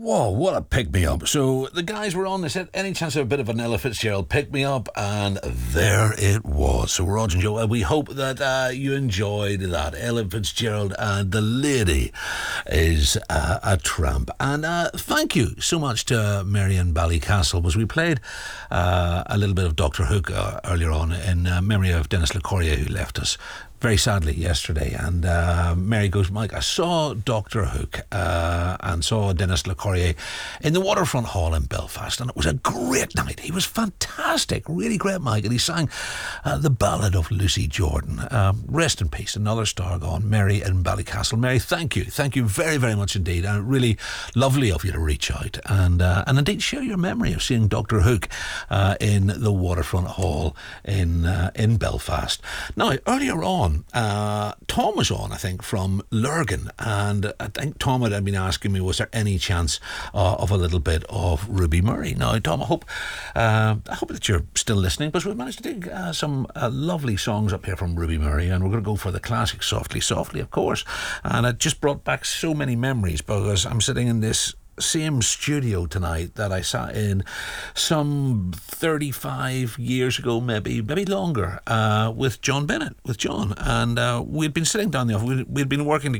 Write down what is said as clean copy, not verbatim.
Whoa, what a pick-me-up. So the guys were on, they said, any chance of a bit of an Ella Fitzgerald pick-me-up? And there it was. So Roger and Joe, we hope that you enjoyed that. Ella Fitzgerald and the lady is a tramp. And thank you so much to Marion Ballycastle, because we played a little bit of Dr. Hook earlier on in memory of Dennis LeCorrier, who left us very sadly yesterday. And Mary goes, Mike, I saw Dr. Hook and saw Dennis LeCorrier in the Waterfront Hall in Belfast, and it was a great night. He was fantastic, really great, Mike, and he sang the ballad of Lucy Jordan. Rest in peace, another star gone, Mary in Ballycastle. Mary, thank you very, very much indeed, and really lovely of you to reach out and indeed share your memory of seeing Dr. Hook in the Waterfront Hall in Belfast. Now, earlier on, Tom was on, I think, from Lurgan, and I think Tom had been asking me, was there any chance of a little bit of Ruby Murray? Now, Tom, I hope that you're still listening, because we've managed to dig some lovely songs up here from Ruby Murray, and we're going to go for the classic Softly, Softly, of course. And it just brought back so many memories, because I'm sitting in this same studio tonight that I sat in some 35 years ago, maybe longer, with John Bennett, and we'd been sitting down the office. We'd been working together